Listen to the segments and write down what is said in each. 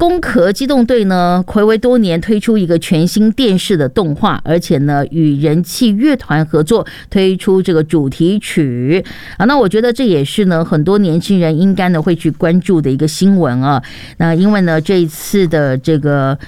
攻壳机动队呢，睽违多年推出一个全新电视的动画，而且呢与人气乐团合作推出这个主题曲啊。那我觉得这也是呢很多年轻人应该呢会去关注的一个新闻啊。那因为呢这一次的这个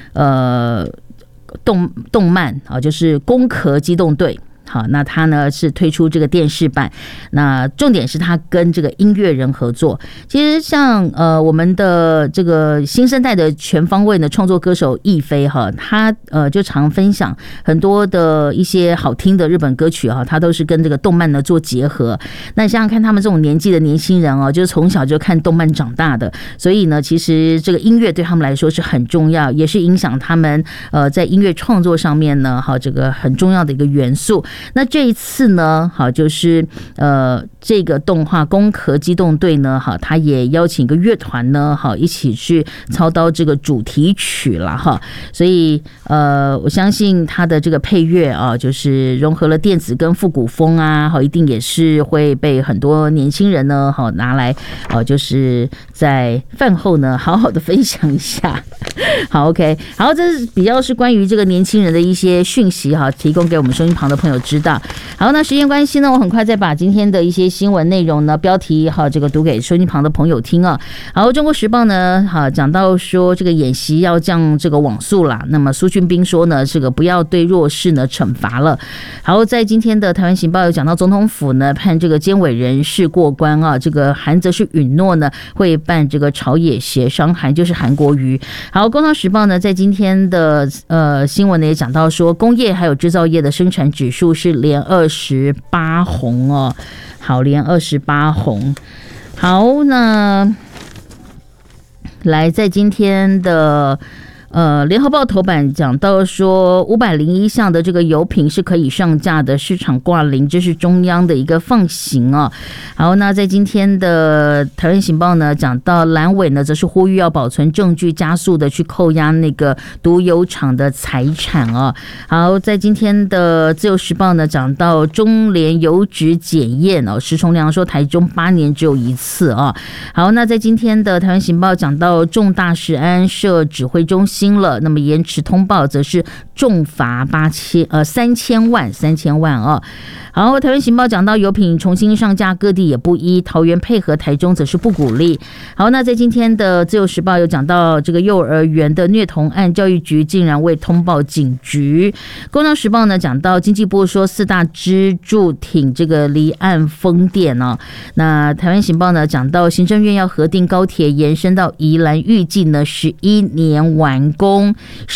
动漫啊，就是攻壳机动队。好，那他呢是推出这个电视版，那重点是他跟这个音乐人合作。其实像我们的这个新生代的全方位的创作歌手亦菲哈，他就常分享很多的一些好听的日本歌曲哈，他都是跟这个动漫呢做结合。那想想看，他们这种年纪的年轻人哦，就是从小就看动漫长大的，所以呢，其实这个音乐对他们来说是很重要，也是影响他们在音乐创作上面呢，好这个很重要的一个元素。那这一次呢，好就是这个动画攻壳机动队呢，好，他也邀请一个乐团呢，好一起去操刀这个主题曲了哈。所以我相信他的这个配乐啊，就是融合了电子跟复古风啊，好一定也是会被很多年轻人呢，好拿来就是在饭后呢好好的分享一下。好 ，OK， 好，这是比较是关于这个年轻人的一些讯息哈，提供给我们收音旁的朋友知道。好，那时间关系呢，我很快再把今天的一些新闻内容呢标题哈这个读给收音旁的朋友听啊。好，中国时报呢好讲到说这个演习要降这个网速啦，那么苏俊斌说呢这个不要对弱势呢惩罚了。好，在今天的台湾行报有讲到总统府呢判这个监委人事过关啊，这个韩则是允诺呢会办这个朝野协商，韩就是韩国瑜。好，工商时报呢在今天的新闻呢也讲到说工业还有制造业的生产指数是连28红哦。好，连28红。好，那来在今天的联合报头版讲到说501项的这个油品是可以上架的，市场挂零，这是中央的一个放行啊。好，那在今天的台湾行报呢讲到蓝委呢则是呼吁要保存证据，加速的去扣押那个毒油厂的财产啊。好，在今天的自由时报呢讲到中联油脂检验哦，石崇良说台中8年只有1次啊。好，那在今天的台湾行报讲到重大食安设指挥中心了，那么延迟通报则是重罚3000万啊。好，台湾行报讲到油品重新上架，各地也不一，桃园配合，台中则是不鼓励。好，那在今天的自由时报有讲到这个幼儿园的虐童案，教育局竟然未通报警局。工商时报呢讲到经济部说4大支柱挺这个离岸风电哦。那台湾行报呢讲到行政院要核定高铁延伸到宜兰，预计呢11年完工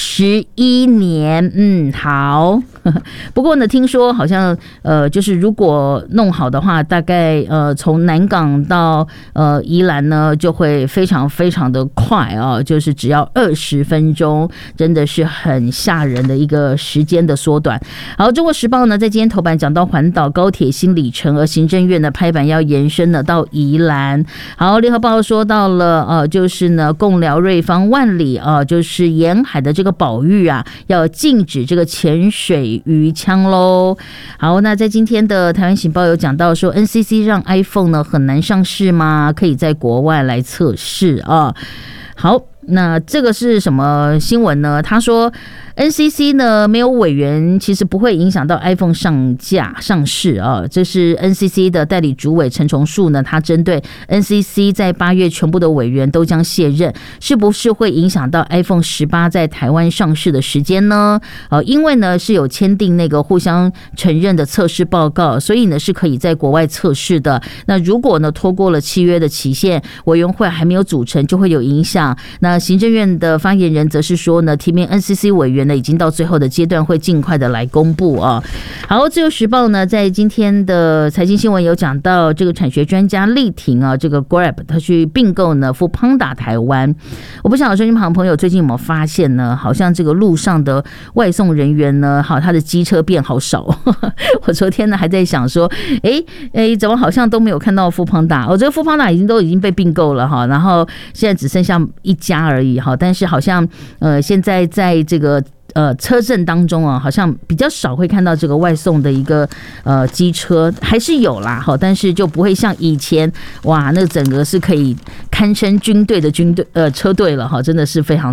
，11年，好。不过呢，听说好像就是如果弄好的话，大概从南港到宜兰呢，就会非常非常的快啊，就是只要20分钟，真的是很吓人的一个时间的缩短。好，中国时报呢在今天头版讲到环岛高铁新里程，而行政院的拍板要延伸呢到宜兰。好，联合报说到了就是呢贡寮瑞芳万里就是沿海的这个保育啊，要禁止这个潜水鱼枪喽。好，那在今天的台湾行报有讲到说 NCC 让 iPhone 呢很难上市吗？可以在国外来测试啊。好，那这个是什么新闻呢？他说 NCC 呢没有委员，其实不会影响到 iPhone 上市啊。这是 NCC 的代理主委陈崇树呢，他针对 NCC 在8月全部的委员都将卸任，是不是会影响到 iPhone 18在台湾上市的时间呢？因为呢是有签订那个互相承认的测试报告，所以呢是可以在国外测试的。那如果呢拖过了契约的期限，委员会还没有组成，就会有影响。那行政院的发言人则是说呢，提名 NCC 委员呢已经到最后的阶段，会尽快的来公布啊。好，自由时报呢在今天的财经新闻有讲到这个产学专家力挺啊，这个 Grab 他去并购呢Foodpanda台湾。我不晓得收音旁朋友最近有没有发现呢，好像这个路上的外送人员呢，好他的机车变好少。我昨天呢还在想说，怎么好像都没有看到Foodpanda？这个Foodpanda都已经被并购了哈，然后现在只剩下一家而已哈，但是好像现在在这个车阵当中啊，好像比较少会看到这个外送的一个机车，还是有啦哈，但是就不会像以前哇，那整个是可以堪称军队的车队了哈，真的是非常